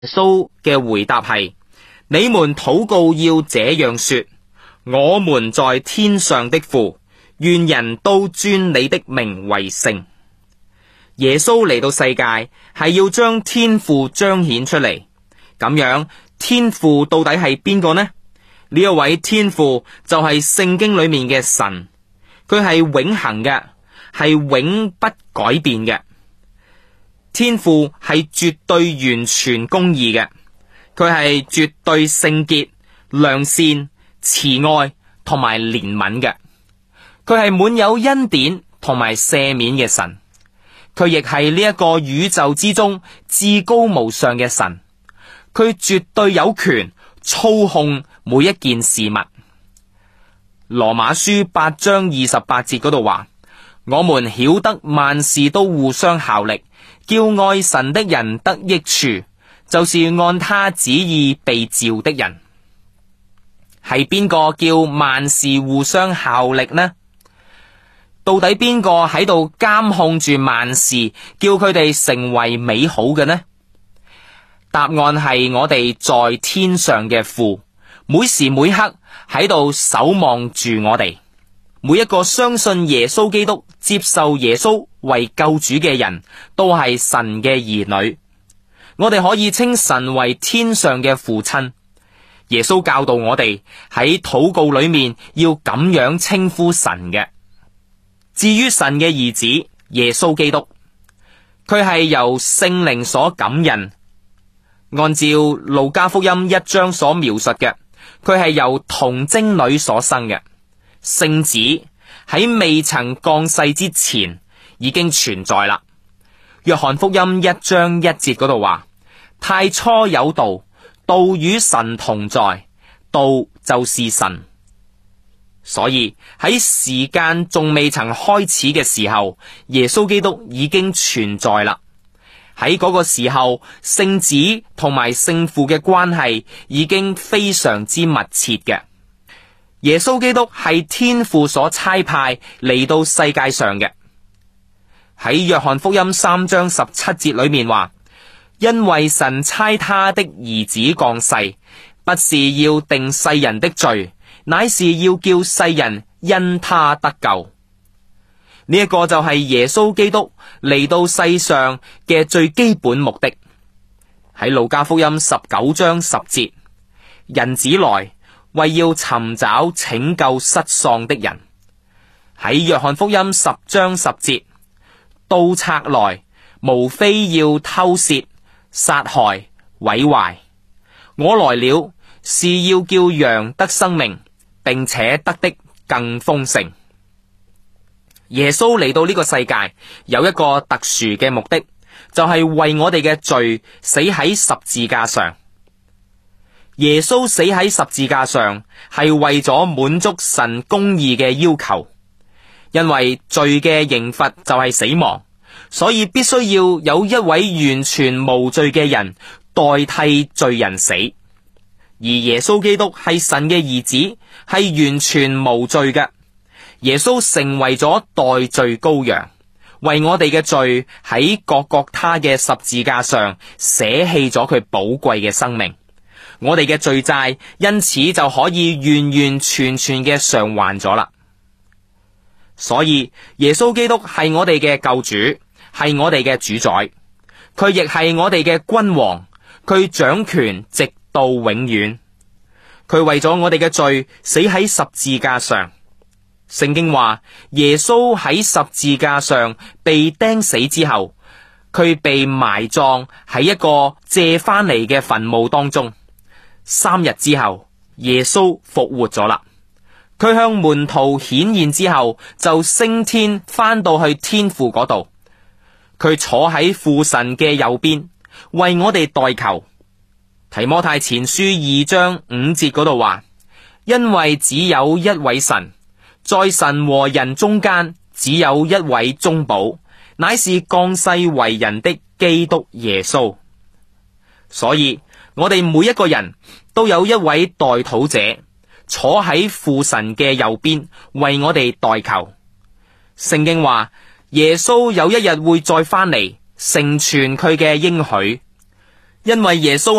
耶穌嘅回答係：你們禱告要這樣說，我們在天上的父，願人都尊你的名為聖。耶穌嚟到世界係要將天父彰顯出嚟，咁樣天父到底係邊個呢？呢一位天父就係聖經裏面嘅神，佢係永恆嘅，係永不改變嘅。天父係絕對完全公義嘅，佢係絕對聖潔、良善、慈愛同埋憐憫嘅，佢係滿有恩典同埋赦免嘅神，佢亦係呢一個宇宙之中至高無上嘅神，佢絕對有權操控每一件事物。羅馬書8章28節嗰度話：我們曉得萬事都互相效力，叫愛神的人得益處，就是按他旨意被召的人。係邊個叫萬事互相效力呢？到底邊個喺度監控住萬事，叫佢哋成為美好嘅呢？答案係我哋在天上嘅父，每時每刻喺度守望住我哋。每一個相信耶穌基督、接受耶穌為救主嘅人，都係神嘅兒女。我哋可以稱神為天上嘅父親。耶穌教導我哋喺禱告裏面要咁樣稱呼神嘅。至於神嘅兒子耶穌基督，佢係由聖靈所感孕。按照路加福音1章所描述嘅，佢係由童貞女所生嘅。聖子喺未曾降世之前已經存在啦。約翰福音1章1節嗰度話：太初有道，道與神同在，道就是神。所以喺時間仲未曾開始嘅時候，耶穌基督已經存在啦。喺嗰個時候，聖子同埋聖父嘅關係已經非常之密切嘅。耶穌基督係天父所差派嚟到世界上嘅。喺約翰福音3章17節裏面話：因為神差他的兒子降世，不是要定世人的罪，乃是要叫世人因他得救。呢一個就係耶穌基督嚟到世上嘅最基本目的。喺路加福音19章10節，人子來為要尋找拯救失喪的人。喺約翰福音10章10節，盜賊來無非要偷竊、殺害、毀壞，我來了是要叫羊得生命，並且得的更豐盛。耶穌嚟到呢個世界有一個特殊嘅目的，就係為我哋嘅罪死喺十字架上。耶穌死喺十字架上係為咗滿足神公義嘅要求，因為罪嘅刑罰就係死亡，所以必須要有一位完全無罪嘅人代替罪人死。而耶穌基督係神嘅兒子，係完全無罪嘅。耶穌成為咗代罪羔羊，為我哋嘅罪喺各各他嘅十字架上捨棄咗佢寶貴嘅生命。我哋嘅罪債因此就可以完完全全嘅償還咗啦。所以耶穌基督係我哋嘅救主，係我哋嘅主宰，佢亦係我哋嘅君王，佢掌權直到永遠。佢為咗我哋嘅罪死喺十字架上。聖經話耶穌喺十字架上被釘死之後，佢被埋葬喺一個借翻嚟嘅墳墓當中。3日之後，耶穌復活咗啦。佢向門徒顯現之後，就升天翻到去天父嗰度。佢坐喺父神嘅右邊，為我哋代求。提摩太前書2章5節嗰度話：因為只有一位神，在神和人中間只有一位中保，乃是降世為人的基督耶穌。所以我哋每一個人都有一位代禱者，坐喺父神嘅右邊，為我哋代求。聖經話耶穌有一日會再翻嚟，成全佢嘅應許。 因為耶穌